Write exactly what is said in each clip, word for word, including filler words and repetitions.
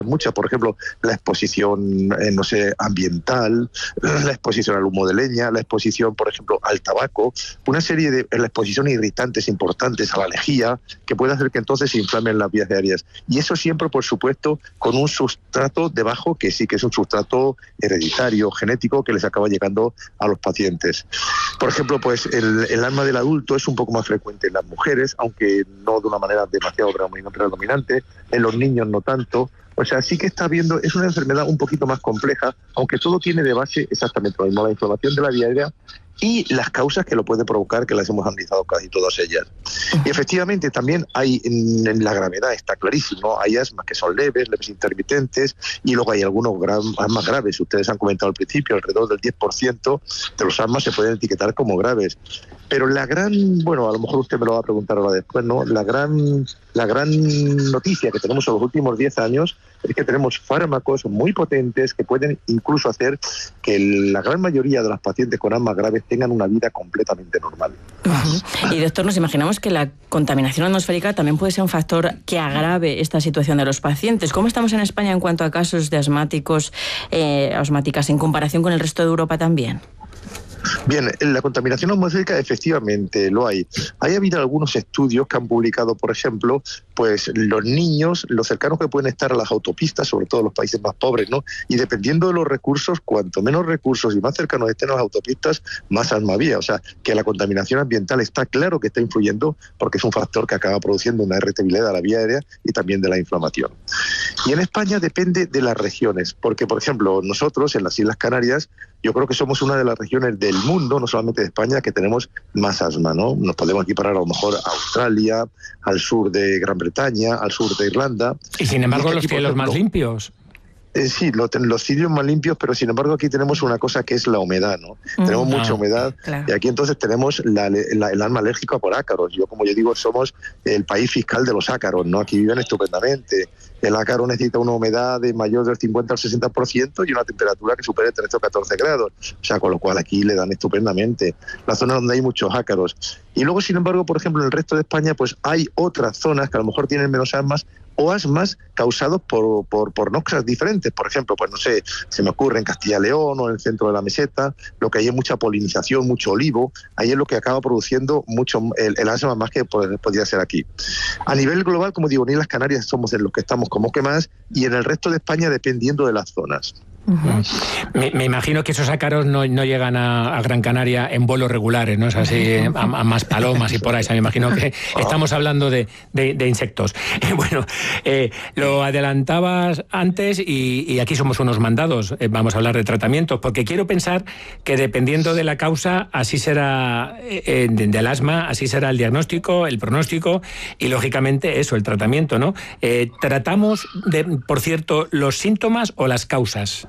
muchas, por ejemplo, la exposición, eh, no sé, ambiental, la exposición al humo de leña, la exposición, por ejemplo, al tabaco, una serie de la exposición a irritantes importantes, a la lejía, que puede hacer que entonces se inflamen las vías aéreas. Y eso siempre, por supuesto, con un sustrato debajo, que sí que es un sustrato hereditario, genético, que les acaba llegando a los pacientes. Por ejemplo, pues el, el asma del adulto es un poco más frecuente en las mujeres, aunque no de una manera demasiado predominante, en los niños no tanto. O sea, sí que está viendo, es una enfermedad un poquito más compleja, aunque todo tiene de base exactamente lo mismo, la inflamación de la vía aérea y las causas que lo pueden provocar, que las hemos analizado casi todas ellas. Y efectivamente también hay, en, en la gravedad está clarísimo, hay asmas que son leves, leves intermitentes, y luego hay algunos asmas graves. Ustedes han comentado al principio, alrededor del diez por ciento de los asmas se pueden etiquetar como graves. Pero la gran, bueno, a lo mejor usted me lo va a preguntar ahora después, ¿no? La gran, la gran noticia que tenemos en los últimos diez años es que tenemos fármacos muy potentes que pueden incluso hacer que la gran mayoría de las pacientes con asmas graves tengan una vida completamente normal. Uh-huh. Y doctor, nos imaginamos que la contaminación atmosférica también puede ser un factor que agrave esta situación de los pacientes. ¿Cómo estamos en España en cuanto a casos de asmáticos, eh, asmáticas, en comparación con el resto de Europa también? Bien, la contaminación atmosférica efectivamente lo hay. Hay habido algunos estudios que han publicado, por ejemplo, pues los niños, los cercanos que pueden estar a las autopistas, sobre todo en los países más pobres, ¿no? Y dependiendo de los recursos, cuanto menos recursos y más cercanos estén a las autopistas, más asma había. O sea, que la contaminación ambiental está claro que está influyendo porque es un factor que acaba produciendo una irritabilidad de la vía aérea y también de la inflamación. Y en España depende de las regiones, porque, por ejemplo, nosotros en las Islas Canarias, yo creo que somos una de las regiones del mundo, no solamente de España, que tenemos más asma, ¿no? Nos podemos equiparar a lo mejor a Australia, al sur de Gran Bretaña, al sur de Irlanda. Y sin embargo, y es que los cielos ejemplo, más limpios. Eh, sí, lo, los sitios más limpios, pero sin embargo aquí tenemos una cosa que es la humedad, ¿no? Mm, tenemos no, mucha humedad, claro. Y aquí entonces tenemos la, la, el asma alérgico por ácaros. Yo, como yo digo, somos el país fiscal de los ácaros, ¿no? Aquí viven estupendamente. El ácaro necesita una humedad de mayor del cincuenta al sesenta por ciento y una temperatura que supere trece o catorce grados. O sea, con lo cual aquí le dan estupendamente. La zona donde hay muchos ácaros. Y luego, sin embargo, por ejemplo, en el resto de España, pues hay otras zonas que a lo mejor tienen menos asmas o asmas causados por, por, por noxas diferentes. Por ejemplo, pues no sé, se me ocurre en Castilla y León o en el centro de la meseta, lo que hay es mucha polinización, mucho olivo, ahí es lo que acaba produciendo mucho el, el asma más que podría ser aquí. A nivel global, como digo, en Islas Canarias somos en los que estamos como que más, y en el resto de España dependiendo de las zonas. Uh-huh. Me, me imagino que esos ácaros no, no llegan a, a Gran Canaria en vuelos regulares, ¿no? Es así, a, a más palomas y por ahí. O sea, me imagino que estamos hablando de, de, de insectos. Eh, bueno, eh, lo adelantabas antes y, y aquí somos unos mandados. Eh, vamos a hablar de tratamientos, porque quiero pensar que dependiendo de la causa, así será eh, de, del asma, así será el diagnóstico, el pronóstico y, lógicamente, eso, el tratamiento, ¿no? Eh, ¿Tratamos, de, por cierto, los síntomas o las causas?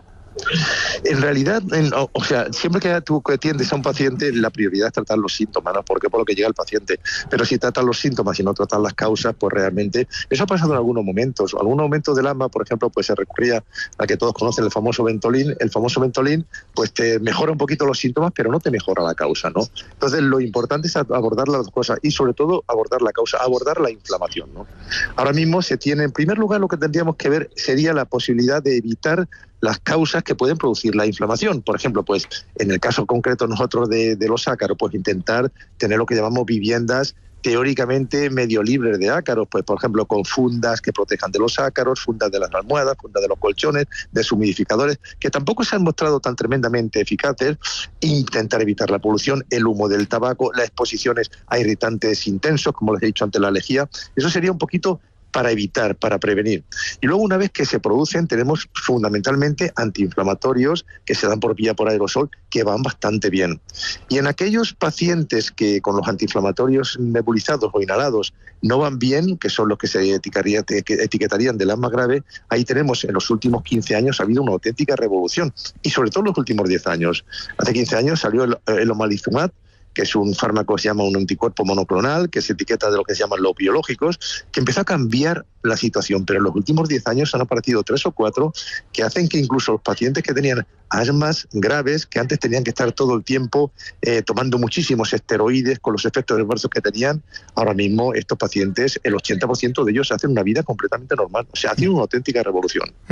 En realidad, en, o, o sea, siempre que tú atiendes a un paciente, la prioridad es tratar los síntomas, ¿no? Porque por lo que llega el paciente. Pero si tratas los síntomas y no tratas las causas, pues realmente eso ha pasado en algunos momentos. En algunos momentos del asma, por ejemplo, pues se recurría a que todos conocen el famoso Ventolin. El famoso Ventolin, pues te mejora un poquito los síntomas, pero no te mejora la causa, ¿no? Entonces, lo importante es abordar las dos cosas y, sobre todo, abordar la causa, abordar la inflamación, ¿no? Ahora mismo se tiene, en primer lugar, lo que tendríamos que ver sería la posibilidad de evitar las causas que pueden producir la inflamación. Por ejemplo, pues en el caso concreto nosotros de, de los ácaros, pues intentar tener lo que llamamos viviendas teóricamente medio libres de ácaros, pues por ejemplo con fundas que protejan de los ácaros, fundas de las almohadas, fundas de los colchones, deshumidificadores, que tampoco se han mostrado tan tremendamente eficaces. Intentar evitar la polución, el humo del tabaco, las exposiciones a irritantes intensos, como les he dicho antes, la lejía. Eso sería un poquito para evitar, para prevenir. Y luego, una vez que se producen, tenemos fundamentalmente antiinflamatorios que se dan por vía por aerosol, que van bastante bien. Y en aquellos pacientes que con los antiinflamatorios nebulizados o inhalados no van bien, que son los que se etiquetaría, etiquetarían del asma grave, ahí tenemos en los últimos quince años ha habido una auténtica revolución, y sobre todo en los últimos diez años. Hace quince años salió el, el omalizumab, que es un fármaco que se llama un anticuerpo monoclonal, que se etiqueta de lo que se llaman los biológicos, que empezó a cambiar la situación, pero en los últimos diez años han aparecido tres o cuatro que hacen que incluso los pacientes que tenían asmas graves, que antes tenían que estar todo el tiempo eh, tomando muchísimos esteroides con los efectos adversos que tenían, ahora mismo estos pacientes, el ochenta por ciento de ellos hacen una vida completamente normal. O sea, ha sido una auténtica revolución.